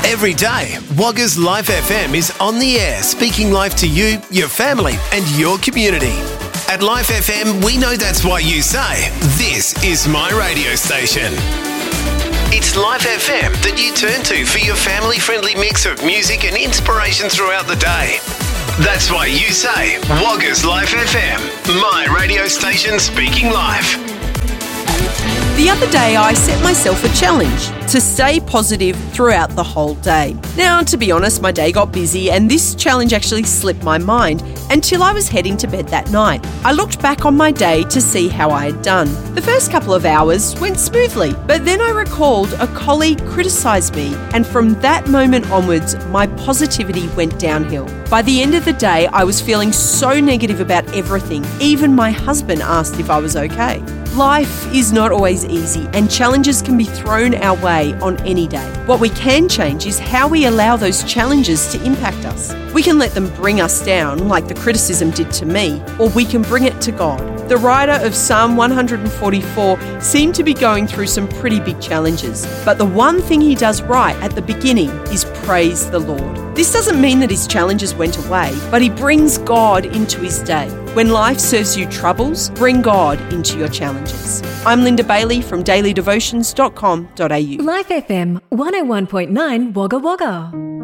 Every day, Wagga's Life FM is on the air, speaking life to you, your family and your community. At Life FM, we know that's why you say, this is my radio station. It's Life FM that you turn to for your family-friendly mix of music and inspiration throughout the day. That's why you say, Wagga's Life FM, my radio station speaking life. The other day I set myself a challenge to stay positive throughout the whole day. Now, to be honest, my day got busy and this challenge actually slipped my mind until I was heading to bed that night. I looked back on my day to see how I had done. The first couple of hours went smoothly, but then I recalled a colleague criticised me, and from that moment onwards, my positivity went downhill. By the end of the day, I was feeling so negative about everything. Even my husband asked if I was okay. Life is not always easy and challenges can be thrown our way on any day. What we can change is how we allow those challenges to impact us. We can let them bring us down, like the criticism did to me, or we can bring it to God. The writer of Psalm 144 seemed to be going through some pretty big challenges, but the one thing he does right at the beginning is praise the Lord. This doesn't mean that his challenges went away, but he brings God into his day. When life serves you troubles, bring God into your challenges. I'm Linda Bailey from dailydevotions.com.au. Life FM 101.9 Wagga Wagga.